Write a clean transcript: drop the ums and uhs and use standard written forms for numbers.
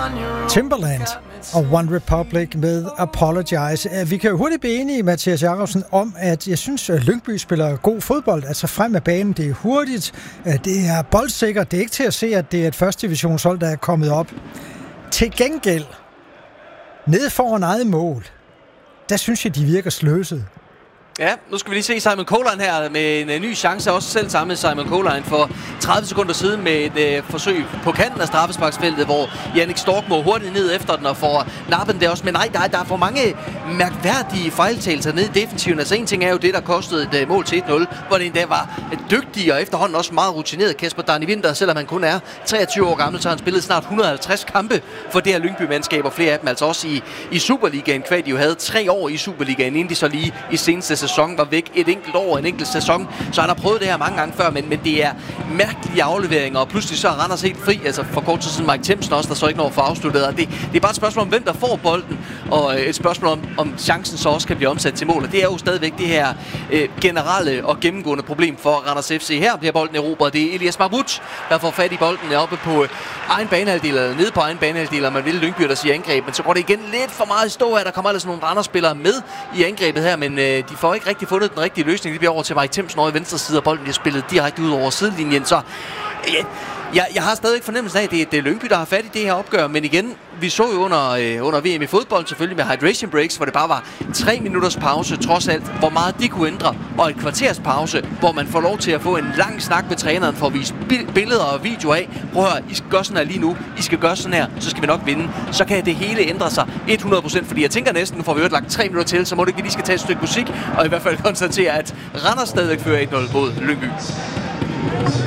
Timberland og One Republic med Apologize. Vi kan jo hurtigt blive enige, Mathias Jakobsen, om, at jeg synes, at Lyngby spiller god fodbold. Altså frem af banen, det er hurtigt, det er boldsikkert, det er ikke til at se, at det er et første divisionshold, der er kommet op. Til gengæld, nede foran eget mål, der synes jeg, de virker sløset. Ja, nu skal vi lige se Simon Colijn her med en ny chance, også selv sammen med Simon Colijn for 30 sekunder siden med et forsøg på kanten af straffesparksfeltet, hvor Jannik Stork må hurtigt ned efter den og får nappen der også. Men nej, der er for mange mærkværdige fejltagelser nede i defensiven. Altså en ting er jo det, der kostede et mål til 1-0, hvor det endda var dygtig og efterhånden også meget rutineret Kasper Darni Winther, selvom han kun er 23 år gammel, så har han spillet snart 150 kampe for det her Lyngby-mandskab, og flere af dem altså også i Superligaen, kvad de jo havde 3 år i Superligaen, inden de så lige i seneste sæson var væk et enkelt år, en enkelt sæson. Så han har prøvet det her mange gange før, men det er mærkelige afleveringer, og pludselig så er Randers helt fri. Altså for kort tid siden Mike Themsen også, der så ikke når for afsluttet. Og det er bare et spørgsmål om, hvem der får bolden, og et spørgsmål om chancen så også kan blive omsat til mål. Og det er jo stadigvæk det her generelle og gennemgående problem for Randers FC. Her bliver bolden erobret. Det er Elias Mahmoud, der får fat i bolden oppe på egen banehalvdel, eller nede på egen banehalvdel, og man vil Lyngby, der siger angreb. Men så går det igen lidt for meget i stå her. Der kommer altså nogle Randers-spillere med i angrebet her, men de får ikke rigtig fundet den rigtige løsning. Det bliver over til Mike Themsen over i venstre side, og bolden bliver spillet direkte ud over sidelinjen. Så jeg har stadig fornemmelsen af, at det er Lyngby, der har fat i det her opgør. Men igen, vi så jo under VM i fodbold selvfølgelig med hydration breaks, hvor det bare var 3 minutters pause, trods alt, hvor meget de kunne ændre, og et kvarters pause, hvor man får lov til at få en lang snak med træneren for at vise billeder og videoer af. Prøv at høre, I skal gøre sådan her lige nu, I skal gøre sådan her, så skal vi nok vinde. Så kan det hele ændre sig 100%, fordi jeg tænker næsten, nu får vi jo lagt 3 minutter til, så må det ikke lige skal tage et stykke musik, og i hvert fald konstatere, at Randers stadigvæk fører 1-0 mod Lyngby.